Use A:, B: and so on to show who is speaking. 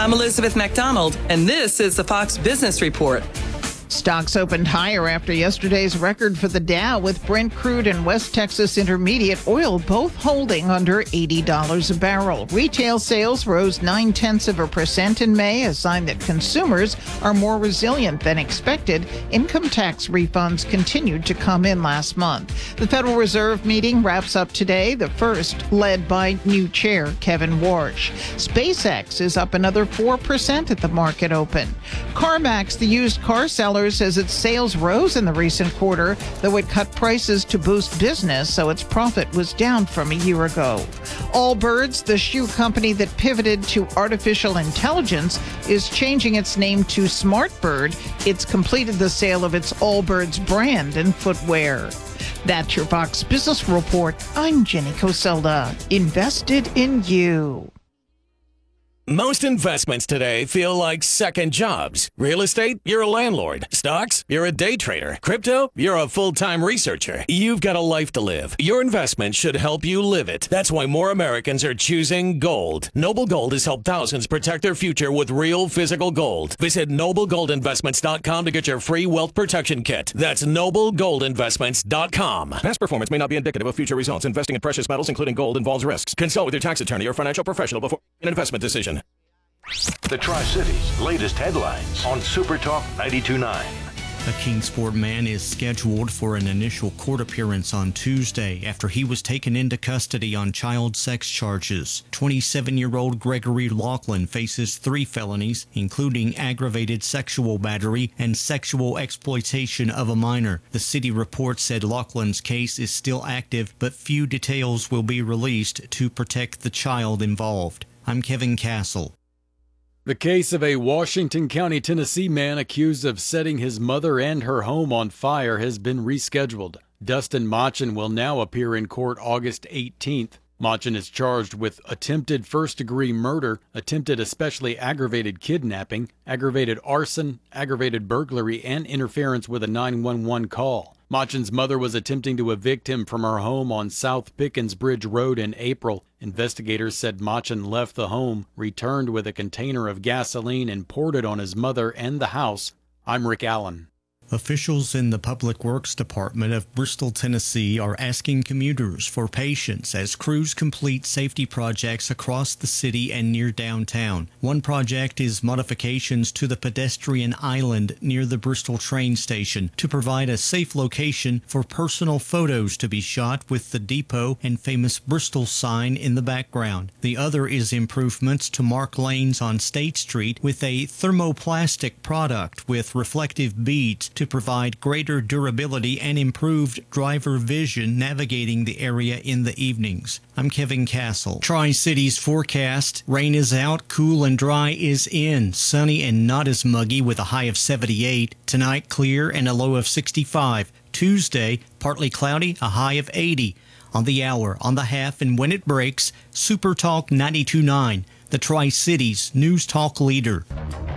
A: I'm Elizabeth McDonald, and this is the Fox Business Report.
B: Stocks opened higher after yesterday's record for the Dow, with Brent crude and West Texas Intermediate oil both holding under $80 a barrel. Retail sales rose 0.9% in May, a sign that consumers are more resilient than expected. Income tax refunds continued to come in last month. The Federal Reserve meeting wraps up today, the first led by new chair Kevin Warsh. SpaceX is up another 4% at the market open. CarMax, the used car seller, says its sales rose in the recent quarter, though it cut prices to boost business, so its profit was down from a year ago. Allbirds, the shoe company that pivoted to artificial intelligence, is changing its name to SmartBird. It's completed the sale of its Allbirds brand and footwear. That's your Fox Business Report. I'm Jenny Coselda. Invested in you.
C: Most investments today feel like second jobs. Real estate, you're a landlord. Stocks, you're a day trader. Crypto, you're a full-time researcher. You've got a life to live. Your investment should help you live it. That's why more Americans are choosing gold. Noble Gold has helped thousands protect their future with real physical gold. Visit NobleGoldInvestments.com to get your free wealth protection kit. That's NobleGoldInvestments.com. Past performance may not be indicative of future results. Investing in precious metals, including gold, involves risks. Consult with your tax attorney or financial professional before an investment decision.
D: The Tri-Cities' latest headlines on Super Talk 92.9.
E: A Kingsport man is scheduled for an initial court appearance on Tuesday after he was taken into custody on child sex charges. 27-year-old Gregory Laughlin faces 3 felonies, including aggravated sexual battery and sexual exploitation of a minor. The city report said Laughlin's case is still active, but few details will be released to protect the child involved. I'm Kevin Castle.
F: The case of a Washington County, Tennessee man accused of setting his mother and her home on fire has been rescheduled. Dustin Machen will now appear in court August 18th. Machen is charged with attempted first-degree murder, attempted especially aggravated kidnapping, aggravated arson, aggravated burglary, and interference with a 911 call. Machen's mother was attempting to evict him from her home on South Pickens Bridge Road in April. Investigators said Machen left the home, returned with a container of gasoline, and poured it on his mother and the house. I'm Rick Allen.
E: Officials in the Public Works Department of Bristol, Tennessee are asking commuters for patience as crews complete safety projects across the city and near downtown. One project is modifications to the pedestrian island near the Bristol train station to provide a safe location for personal photos to be shot with the depot and famous Bristol sign in the background. The other is improvements to mark lanes on State Street with a thermoplastic product with reflective beads to provide greater durability and improved driver vision navigating the area in the evenings. I'm Kevin Castle. Tri-Cities forecast: rain is out, cool and dry is in. Sunny and not as muggy with a high of 78. Tonight, clear and a low of 65. Tuesday, partly cloudy, a high of 80. On the hour, on the half, and when it breaks, Super Talk 92.9, the Tri-Cities News Talk leader.